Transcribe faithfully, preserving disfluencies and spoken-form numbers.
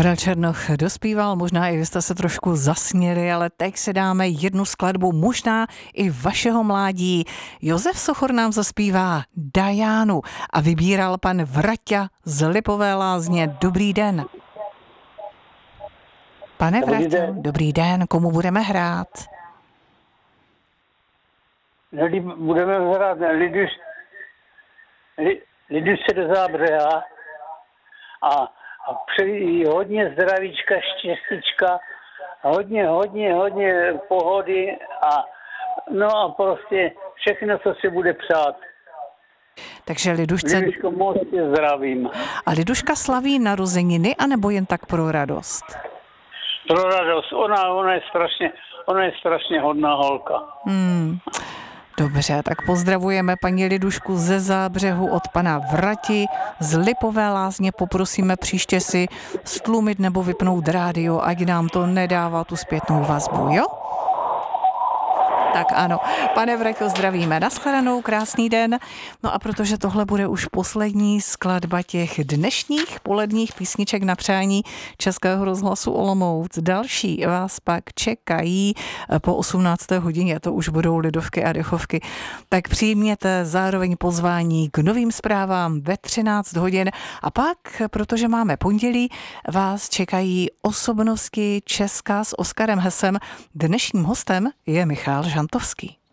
Karel Černoch dospíval, možná i vy jste se trošku zasněli, ale teď si dáme jednu skladbu, možná i vašeho mládí. Josef Sochor nám zaspívá Dajánu a vybíral pan Vraťa z Lipové Lázně. Dobrý den. Pane Vraťo, dobrý den, komu budeme hrát? Budeme hrát Liduš, Liduše do Zábřeha a, a přeji hodně zdravíčka, štěstíčka, hodně, hodně, hodně pohody a no a prostě všechno, co si bude přát. Takže Lidušce... Liduško, moc tě zdravím. A Liduška slaví narozeniny, anebo jen tak pro radost? Pro radost. Ona, ona je strašně, ona je strašně hodná holka. Hmm. Dobře, tak pozdravujeme paní Lidušku ze Zábřehu od pana Vrati z Lipové Lázně. Poprosíme příště si stlumit nebo vypnout rádio, ať nám to nedává tu zpětnou vazbu, jo? Tak ano, pane Vraťo, zdravíme, nashledanou, krásný den. No a protože tohle bude už poslední skladba těch dnešních poledních písniček na přání Českého rozhlasu Olomouc, další vás pak čekají po osmnácté hodině, to už budou lidovky a dechovky. Tak přijměte zároveň pozvání k novým zprávám ve třináct hodin a pak, protože máme pondělí, vás čekají osobnosti Česka s Oskarem Hesem. Dnešním hostem je Michal Žantovský.